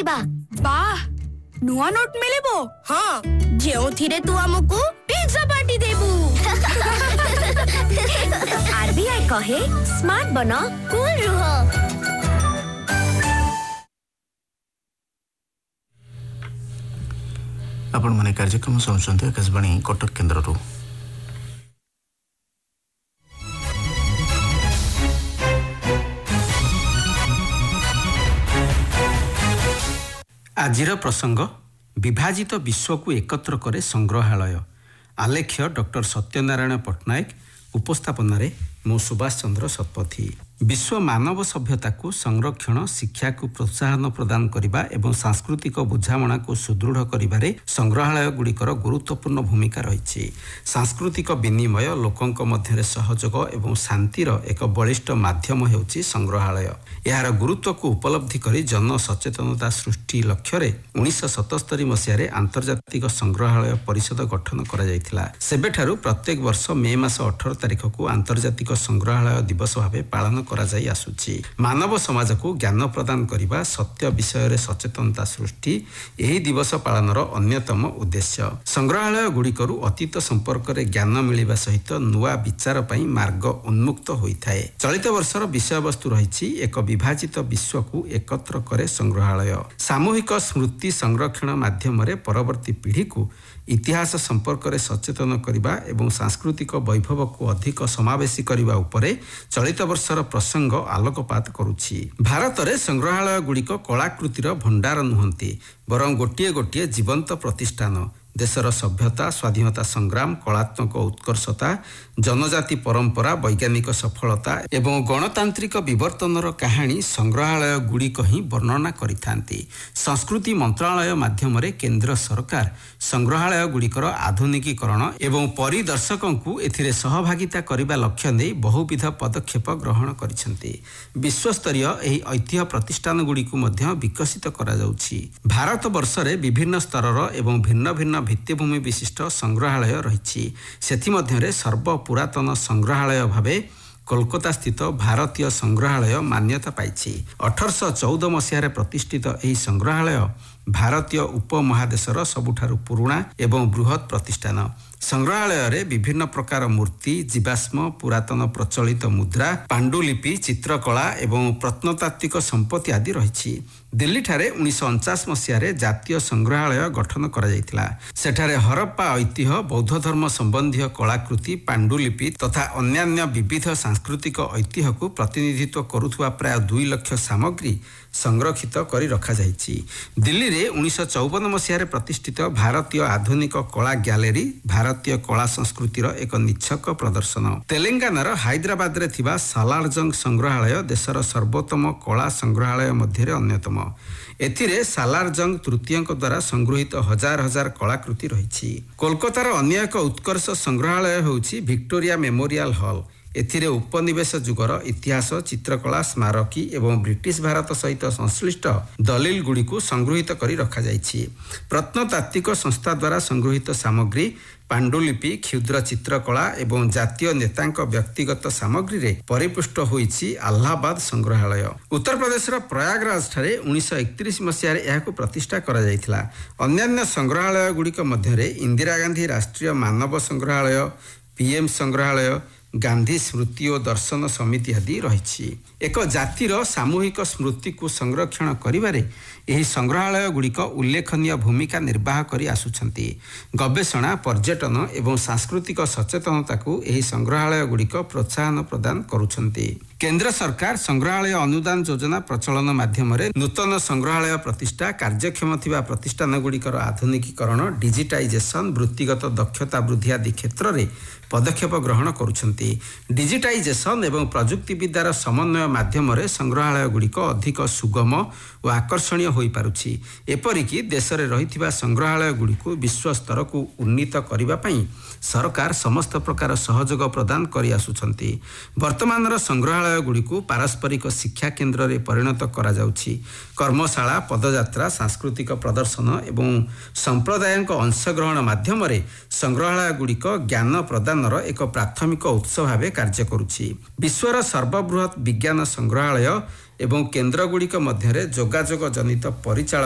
किनिबा। वाह नुआ नोट मिलेबो। हाँ जेउथिरे तू हमकु पिज्जा पार्टी देबू। आरबीआई कहे स्मार्ट बनो कूल रहो। आपण माने कार्यक्रम सुनुछन्ते आकाशवाणी कटक केन्द्ररू। आजिर प्रसंग विभाजित विश्व को एकत्र करे संग्रहालय। आलेख्य डॉक्टर सत्यनारायण पट्टनायक। उपस्थापन मु सुभाष चंद्र शतपथी। विश्व मानव सभ्यता को संरक्षण शिक्षा को प्रोत्साहन प्रदान करने एवं सांस्कृतिक बुझामणा को सुदृढ़ करिबारे संग्रहालय गुड़िकर गुरुत्वपूर्ण भूमिका रही। सांस्कृतिक विनिमय लोकंक मध्य सहयोग एवं शांतिर एक बलिष्ठ माध्यम हेउची संग्रहालय। यार गुरुत्व को उपलब्धि करी जन सचेतनता सृष्टि लक्ष्य 1977 मसीह आंतर्जातिक संग्रहालय परिषद गठन करा जायतिला। सेबेठारु प्रत्येक वर्ष मे मास 18 तारिख को आंतर्जातिक संग्रहालय दिवस भाव पालन करा जाय आसुची। मानव समाज को ज्ञान प्रदान करिबा सत्य विषय सचेतनता सृष्टि एही दिवस पालनर अन्यतम उद्देश्य। संग्रहालय गुड़िकरू अतीत संपर्क में ज्ञान मिलिबा सहित नुआ विचार पई मार्ग उन्मुक्त होइथाए। चलित वर्षर विषय वस्तु रही एक विभाजित विश्व को एकत्र करे संग्रहालय। सामूहिक स्मृति संरक्षण माध्यम परवर्ती पीढ़ी को इतिहास संपर्क में सचेतन करने एवं सांस्कृतिक वैभव को अधिक समावेशी करने उपरे चलित वर्षर प्रसंग आलोकपात करुछि। भारत में संग्रहालय गुड़िक कलाकृतिर भंडार नुहंती बरं गोटे गोटे जीवंत प्रतिष्ठान। देशर सभ्यता स्वाधीनता संग्राम कलात्मक उत्कर्षता जनजाति परंपरा वैज्ञानिक सफलता एवं गणतांत्रिक विवर्तनर कहानी संग्रहालय गुड़िक ही वर्णना करिथांती। संस्कृति मंत्रालय माध्यम केंद्र सरकार संग्रहालय गुड़िकर आधुनिकीकरण एवं परिदर्शकों को एथिरे सहभागिता करने लक्ष्य नहीं बहुविध पदक्षेप ग्रहण करिसेंती। विश्वस्तरीय एही ऐतिह्य प्रतिष्ठान गुड़िक मध्य विकसित करा जाउछि। भारत वर्ष रे विभिन्न स्तरर एवं भिन्न भिन्न भित्तिभूमि विशिष्ट संग्रहालय रही। से सर्व पुरातन संग्रहालय भावे कोलकाता स्थित भारतीय संग्रहालय मान्यता पाइछि। 1814 मसीह प्रतिष्ठित यह संग्रहालय भारतीय उपमहादेशर सबुठारु पुराना एवं बृहत प्रतिष्ठान। संग्रहालय रे विभिन्न प्रकार मूर्ति जीवाश्म पुरातन प्रचलित मुद्रा पांडुलिपि चित्रकला एवं प्रत्नतात्विक संपत्ति आदि रही। दिल्ली ठारे 1949 मसीह जातीय संग्रहालय गठन करा जायतिला। सेठारे हरप्पा ऐतिह्य बौद्ध धर्म संबंधी कलाकृति पांडुलिपि तथा अन्यान्य विविध सांस्कृतिक ऐतिह्य को प्रतिनिधित्व करुथुवा प्राय 2 लाख सामग्री संरक्षित करी रखा जायछि। दिल्ली रे 1954 मसीह प्रतिष्ठित भारतीय आधुनिक कला गैलेरी भारतीय कला संस्कृतिर एक निच्छक प्रदर्शन। तेलंगानार हैदराबाद रे थिबा सालारजंग संग्रहालय देशर सर्वोत्तम कला संग्रहालय मध्य अन्यतम। एथिरे सालारजंग तृतीयक द्वारा संगृहित हजार हजार कलाकृति रही। कोलकातार अन्य एक उत्कर्ष संग्रहालय होउछि विक्टोरिया मेमोरियल हॉल। एथिरे उपनिवेश जुगर इतिहास चित्रकला स्मारकी एवं ब्रिटिश भारत सहित संश्लिष्ट दलिल गुड़ी को संगृहित करी रखा जायछि। प्रत्नतात्विक संस्था द्वारा संगृहित सामग्री पांडुलिपि क्षुद्र चित्रकला एवं जातीय नेतांक व्यक्तिगत सामग्री रे परिपुष्ट होइछि अलाहाबाद संग्रहालय। उत्तर प्रदेशर प्रयागराज ठारे 1931 मसीह यहाको प्रतिष्ठा करा जायथिला। अन्यान्य संग्रहालय गुड़िक मध्य इंदिरा गांधी राष्ट्रीय मानव संग्रहालय पीएम संग्रहालय गांधी स्मृति और दर्शन समिति आदि रही। एक जातिर सामूहिक स्मृति को संरक्षण करिबारे यही संग्रहालय गुड़िक उल्लेखनीय भूमिका निर्वाह करी आसुछंती। गवेषणा पर्यटन एवं सांस्कृतिक सचेतनता को यही संग्रहालय गुड़िक प्रोत्साहन प्रदान करुछंती। केंद्र सरकार संग्रहालय अनुदान योजना प्रचलन माध्यम नूतन संग्रहालय प्रतिष्ठा कार्यक्षम थिबा प्रतिष्ठान गुड़िकर आधुनिकीकरण डिजिटाइजेशन वृत्तिगत दक्षता वृद्धि आदि क्षेत्र में पदक्षेप ग्रहण करुछंती। डिजिटाइजेशन एवं प्रजुक्ति विद्यार समन्वय माध्यम संग्रहालय गुड़िक अधिक सुगम और आकर्षणीय हो पारुछि। एपरिकी देश में रही संग्रहालय गुड़िक विश्व स्तर को उन्नीत करने सरकार समस्त प्रकार सहयोग प्रदान करि आसुछंती। वर्तमान संग्रहालय गुड़िक पारस्परिक शिक्षा केन्द्र में परिणत करा जाउछि। कर्मशाला पदयात्रा सांस्कृतिक प्रदर्शन एवं संप्रदायक अंशग्रहण माध्यम संग्रहालय गुड़िक ज्ञान प्रदान एक प्राथमिक उत्स भाव कार्य करुछि। विश्वर सर्वबृहत विज्ञान संग्रहालय एवं केन्द्र गुड़िक मध्य जोगाजोग जनित परिचालन